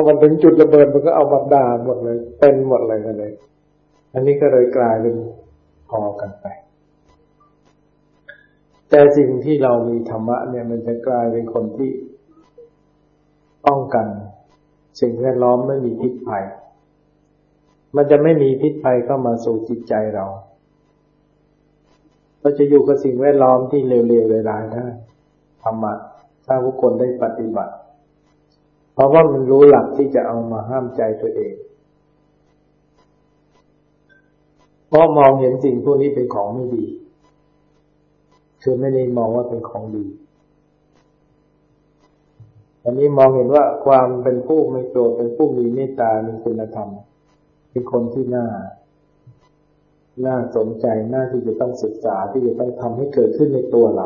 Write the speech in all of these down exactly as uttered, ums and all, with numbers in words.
อมันถึงจุดระเบิดมันก็เอามาด่าหมดเลยเป็นหมดเลยกันเลยอันนี้ก็เลยกลายเป็นพอกันไปแต่สิ่งที่เรามีธรรมะเนี่ยมันจะกลายเป็นคนที่ป้องกันสิ่งแวดล้อมไม่มีพิษภัยมันจะไม่มีพิษภัยเข้ามาสู่จิตใจเราเราจะอยู่กับสิ่งแวดล้อมที่เลวๆร้ายๆได้ธรรมะถ้าผู้คนได้ปฏิบัติเพราะว่ามันรู้หลักที่จะเอามาห้ามใจตัวเองเพราะมองเห็นสิ่งพวกนี้เป็นของไม่ดีคือไม่ได้มองว่าเป็นของดีอันนี้มองเห็นว่าความเป็นผู้ไม่โกรธเป็นผู้มีเมตตามีคุณธรรมเป็นคนที่น่าน่าสนใจน่าที่จะต้องศึกษาที่จะต้องทำให้เกิดขึ้นในตัวเรา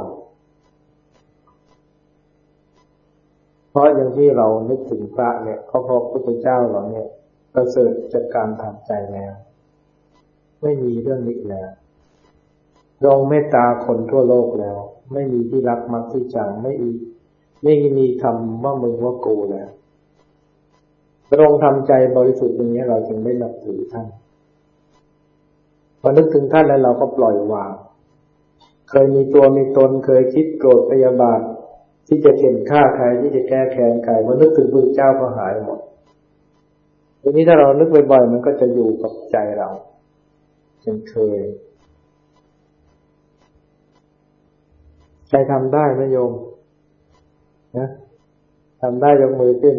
เพราะอย่างที่เรานึกถึงพระเนี่ยเขาพระพุทธเจ้าเราเนี่ยประเสริฐจากการทำใจแล้วไม่มีเรื่องนี้แล้วทรงเมตตาคนทั่วโลกแล้วไม่มีที่รักมักที่ชังไม่มีไม่มีคำว่ามึงว่ากูแล้วพระองค์ทำใจบริสุทธิ์อย่างนี้เราจึงได้นับถือท่านพอนึกถึงท่านแล้วเราก็ปล่อยวางเคยมีตัวมีตนเคยคิดโกรธพยาบาทที่จะเข็นฆ่าใครที่จะแก้แค้นใครพอนึกถึงพระเจ้าก็หายหมดทีนี้ถ้าเรานึกบ่อยๆมันก็จะอยู่กับใจเราจนเคยใครทำได้ไหมโยมนะทำได้ยกมือขึ้น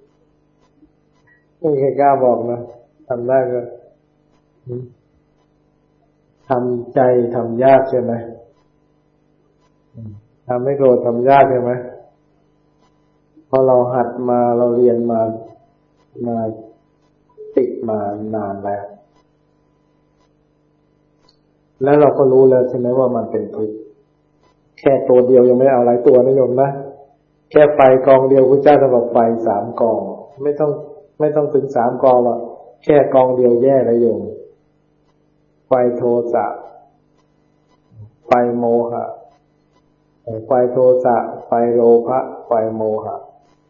ไม่มีใครกล้าบอกนะทำได้ก็ทำใจทำยากใช่ไหมทำไม่โกรธทำยากใช่ไหมพอเราหัดมาเราเรียนมามาติดมานานแล้วแล้วเราก็รู้แล้วใช่ไหมว่ามันเป็นทุกข์แค่ตัวเดียวยังไม่เอาหลายตัวนะโยมนะแค่ไฟกองเดียวพระเจ้าจะบอกไฟสามกองไม่ต้องไม่ต้องถึงสามกองหรอกแค่กองเดียวแย่แล้วโยมไฟโทสะไฟโมหะไฟโทสะไฟโลภะไฟโมหะ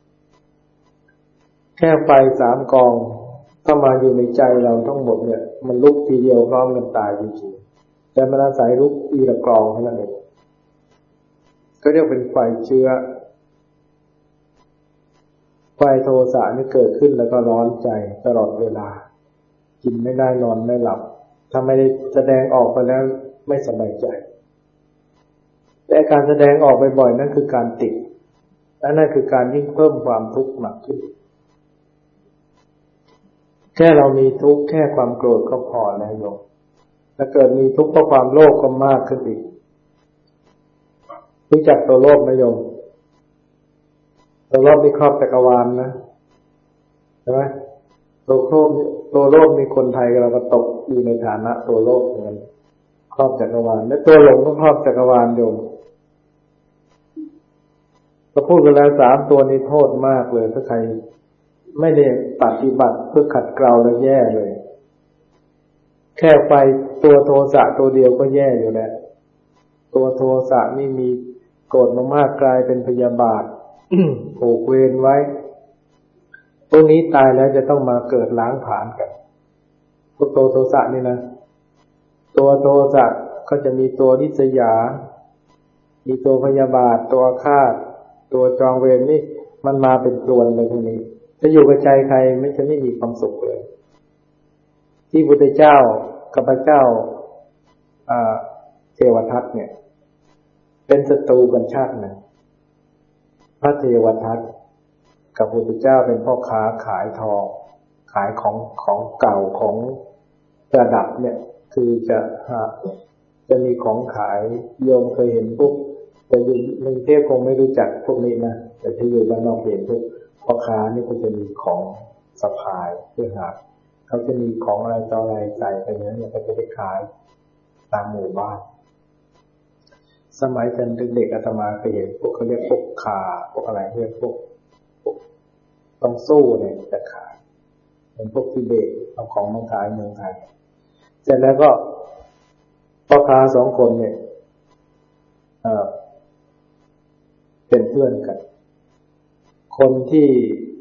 แค่ไฟสามกองถ้ามาอยู่ในใจเราทั้งหมดเนี่ยมันลุกทีเดียวพร้อมกันตายจริงๆแต่มันอาศัยลุกทีละกองเท่านั้นเองก็เรียกเป็นไฟเชื้อไฟโทสะนี่เกิดขึ้นแล้วก็ร้อนใจตลอดเวลากินไม่ได้นอนไม่หลับถ้าไม่ได้แสดงออกไปแล้วไม่สบายใจแต่การแสดงออกบ่อยๆนั่นคือการติดและนั่นคือการยิ่งเพิ่มความทุกข์หนักขึ้นแค่เรามีทุกข์แค่ความโกรธก็พอแล้วโยมถ้าเกิดมีทุกข์เพราะความโลภก็มากขึ้นอีกรู้จักตัวโลภไหมโยมตัวโลภนี่ครอบจักรวาลนะใช่ไหมตัวโลภตัวโลภมีคนไทยเราก็ตกอยู่ในฐานะตัวโลภเหมือนกันครอบจักรวาลและตัวหลงก็ครอบจักรวาลโยมก็พูดกันแล้วสามตัวนี้โทษมากเลยถ้าใครไม่ได้ปฏิบัติเพื่อขัดเกลาแล้วแย่เลยแค่ไฟตัวโทสะตัวเดียวก็แย่อยู่แล้วตัวโทสะนี่มีโกรธมากๆกลายเป็นพยาบาท ผูกเวรไว้ตัวนี้ตายแล้วจะต้องมาเกิดล้างผลาญกันพวกตัวโทสะนี่นะตัวโทสะก็จะมีตัวริษยามีตัวพยาบาทตัวฆาตตัวจองเวรนี่มันมาเป็นกลวนเลยพวกนี้จะอยู่กับใจใครไม่จะไม่มีความสุขเลยที่พุทธเจ้ากับพระเจ้าอ่าเทวทัตเนี่ยเป็นศัตรูกันชาติหนึ่งพระเทวทัตกับพุทธเจ้าเป็นพ่อค้าขายทองขายของของเก่าของประดับเนี่ยคือจะหาจะมีของขายโยมเคยเห็นพวกแต่อยู่ในกรุงเทพคงไม่รู้จักพวกนี้นะแต่ที่อยู่บ้านนอกเห็นพวกพ่อค้านี่ก็จะมีของสะพายเพื่อหาเขาจะมีของอะไรต่ออะไรใส่ไปนั้นเนี่ยก็จะไปขายตามหมู่บ้านสมัยเป็นเด็กๆอาตมาเคยเห็นพวกเขาเรียกพวกขาพวกอะไรเรียกพวกต้องสู้เนี่ยจะขายเป็นพวกทิเบตเอาของมาขายเมืองไทยเสร็จแล้วก็พ่อค้าสองคนเนี่ยเอ่อเป็นเพื่อนกันคนที่